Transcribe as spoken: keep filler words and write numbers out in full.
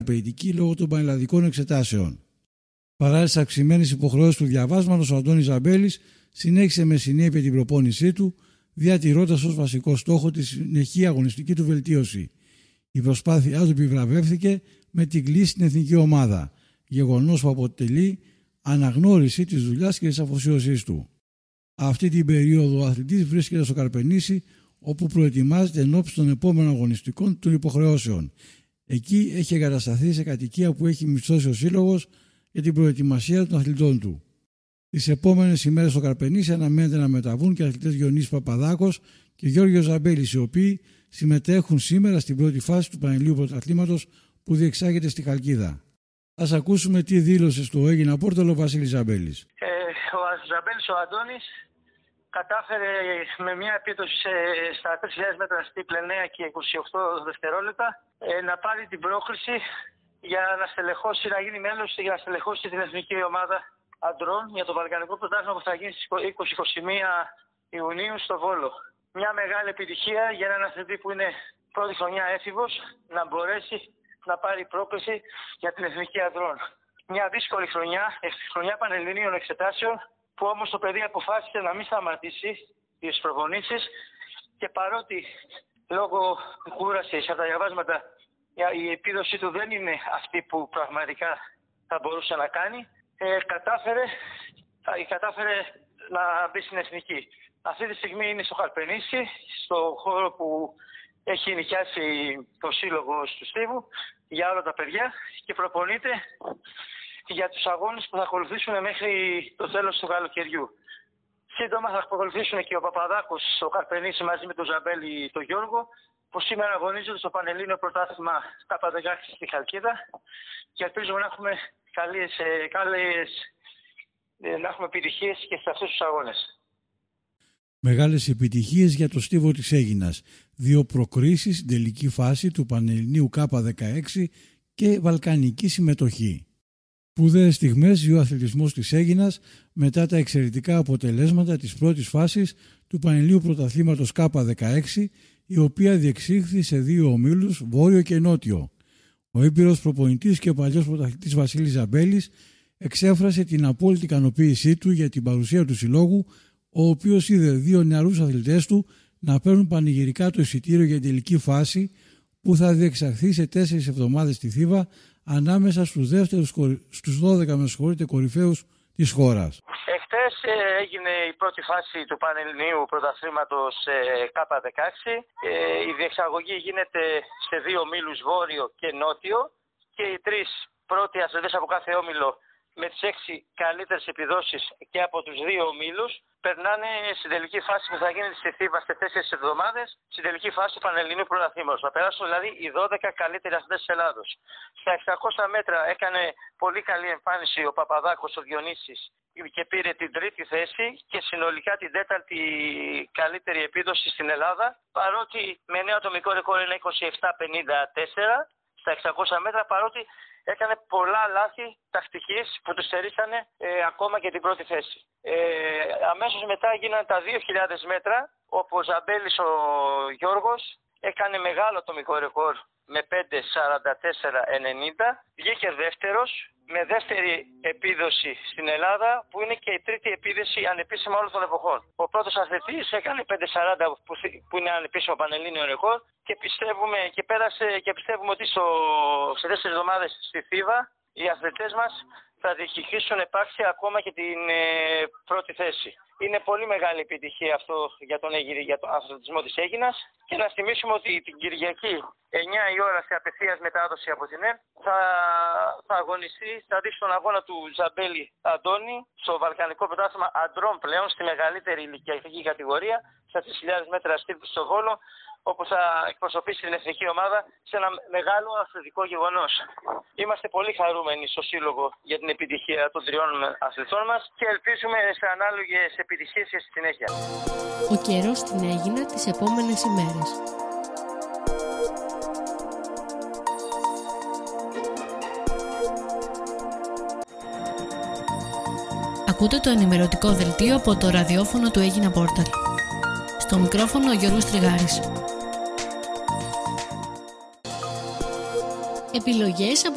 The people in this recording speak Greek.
ποιητική λόγω των πανελλαδικών εξετάσεων. Παρά τις αυξημένες υποχρεώσεις του διαβάσματος, ο Αντώνης Ζαμπέλης συνέχισε με συνέπεια την προπόνησή του, διατηρώντας ως βασικό στόχο τη συνεχή αγωνιστική του βελτίωση. Η προσπάθειά του επιβραβεύθηκε με την κλίση στην εθνική ομάδα, γεγονός που αποτελεί αναγνώριση της δουλειάς και της αφοσίωσής του. Αυτή την περίοδο ο αθλητής βρίσκεται στο Καρπενήσι, όπου προετοιμάζεται ενώπιση των επόμενων αγωνιστικών των υποχρεώσεων. Εκεί έχει εγκατασταθεί σε κατοικία που έχει μισθώσει ο σύλλογος για την προετοιμασία των αθλητών του. Τις επόμενες ημέρες στο Καρπενήσι αναμένεται να μεταβούν και αθλητές Διονύσης Παπαδάκος και Γιώργος Ζαμπέλης, οι οποίοι συμμετέχουν σήμερα στην πρώτη φάση του Πανελληνίου Πρωταθλήματος που διεξάγεται στη Χαλκίδα. Ας ακούσουμε τι δήλωσε στο Έγινα Πόρταλο ο Βασίλης Ζαμπέλης. Ε, ο Ζαμπέλης, ο Αντώνης, κατάφερε με μια επίδοση στα τρεις χιλιάδες μέτρα στίπλ εννέα και είκοσι οκτώ δευτερόλεπτα ε, να πάρει την πρόκληση για να στελεχώσει, να γίνει μέλος για να στελεχώσει την εθνική ομάδα αντρών για το Βαλκανικό Πρωτάθλημα που θα γίνει στις είκοσι με είκοσι μία Ιουνίου στο Βόλο. Μια μεγάλη επιτυχία για έναν αθλητή που είναι πρώτη χρονιά έφηβος να μπορέσει να πάρει πρόκληση για την εθνική αντρών. Μια δύσκολη χρονιά, χρονιά πανελληνίων εξετάσεων, που όμως το παιδί αποφάσισε να μην σταματήσει τις προπονήσεις και παρότι λόγω κούρασης από τα διαβάσματα η επίδοση του δεν είναι αυτή που πραγματικά θα μπορούσε να κάνει, ε, κατάφερε, ε, κατάφερε να μπει στην εθνική. Αυτή τη στιγμή είναι στο Καρπενήσι, στο χώρο που έχει νοικιάσει το σύλλογο του Στίβου για όλα τα παιδιά και προπονείται για τους αγώνες που θα ακολουθήσουν μέχρι το τέλος του καλοκαιριού. Σύντομα θα ακολουθήσουν και ο Παπαδάκος στο Καρπενήσι μαζί με τον Ζαμπέλη τον Γιώργο, που σήμερα αγωνίζονται στο Πανελλήνιο Πρωτάθλημα Κάπα δεκαέξι στη Χαλκίδα και ελπίζουμε να έχουμε καλές, καλές, να έχουμε επιτυχίες και σε αυτούς τους αγώνες. Μεγάλες επιτυχίες για το Στίβο της Αίγινας. Δύο προκρίσεις στην τελική φάση του Πανελληνίου Κάπα δεκαέξι και βαλκανική συμμετοχή. Σπουδαίες στιγμές ζει ο αθλητισμός της Αίγινας μετά τα εξαιρετικά αποτελέσματα της πρώτης φάσης του Πανελληνίου Πρωταθλήματος Κάπα δεκαέξι, η οποία διεξήχθη σε δύο ομίλους, βόρειο και νότιο. Ο έμπειρος προπονητής και ο παλιός πρωταθλητής Βασίλης Ζαμπέλης εξέφρασε την απόλυτη ικανοποίησή του για την παρουσία του συλλόγου, ο οποίος είδε δύο νεαρούς αθλητές του να παίρνουν πανηγυρικά το εισιτήριο για την τελική φάση που θα διεξαχθεί σε τέσσερις εβδομάδες στη Θήβα ανάμεσα στους, δεύτερους, στους δώδεκα με συγχωρείτε, κορυφαίους της χώρας. Εχθές ε, έγινε η πρώτη φάση του Πανελληνίου Πρωταθλήματος ε, Κάπα δεκαέξι. Ε, η διεξαγωγή γίνεται σε δύο ομίλους, βόρειο και νότιο, και οι τρεις πρώτοι αθλητές από κάθε όμιλο με τις έξι καλύτερες επιδόσεις και από τους δύο ομίλους περνάνε στην τελική φάση που θα γίνει στη Θήβα σε τέσσερις εβδομάδες, στην τελική φάση του Πανελληνίου Πρωταθλήματος. Θα περάσουν δηλαδή οι δώδεκα καλύτεροι αθλητές της Ελλάδος. Στα εξακόσια μέτρα έκανε πολύ καλή εμφάνιση ο Παπαδάκος, ο Διονύσης, και πήρε την τρίτη θέση και συνολικά την τέταρτη καλύτερη επίδοση στην Ελλάδα, παρότι με νέο ατομικό ρεκόρ είναι είκοσι επτά πενήντα τέσσερα στα εξακόσια μέτρα, παρότι έκανε πολλά λάθη τακτικής που του στερήσανε ε, ακόμα και την πρώτη θέση. Ε, αμέσως μετά έγιναν τα δύο χιλιάδες μέτρα, όπου ο Ζαμπέλης ο Γιώργος έκανε μεγάλο ατομικό ρεκόρ με πέντε σαράντα τέσσερα ενενήντα, βγήκε δεύτερος με δεύτερη επίδοση στην Ελλάδα, που είναι και η τρίτη επίδοση ανεπίσημα όλων των εποχών. Ο πρώτος αθλητής έκανε πέντε σαράντα που είναι ανεπίσημο πανελλήνιο ρεκόρ και πιστεύουμε και πέρασε και πιστεύουμε ότι στο, σε τέσσερις εβδομάδες στη Θήβα οι αθλητές μας θα διεκδικήσουν επάξια ακόμα και την ε, πρώτη θέση. Είναι πολύ μεγάλη επιτυχία αυτό για τον, για τον αθλητισμό της Αίγινας και να θυμίσουμε ότι την Κυριακή εννιά η ώρα σε απευθείας μετάδοση από την ΕΡΤ θα, θα αγωνιστεί, θα δει στον αγώνα του Ζαμπέλη Αντώνη στο Βαλκανικό Πρωτάθλημα αντρών πλέον στη μεγαλύτερη ηλικιακή κατηγορία στα τρεις χιλιάδες μέτρα στίβου στο Βόλο, όπου θα εκπροσωπήσει την εθνική ομάδα σε ένα μεγάλο αθλητικό γεγονός. Είμαστε πολύ χαρούμενοι στο Σύλλογο για την επιτυχία των τριών αθλητών μας και ελπίζουμε σε ανάλογες επιτυχίες και στη συνέχεια. Ο καιρός στην Αίγινα τις επόμενες ημέρες. Ακούτε το ενημερωτικό δελτίο από το ραδιόφωνο του Έγινα Πόρταλ. Στο μικρόφωνο ο Γιώργος Τριγάρης. Επιλογές από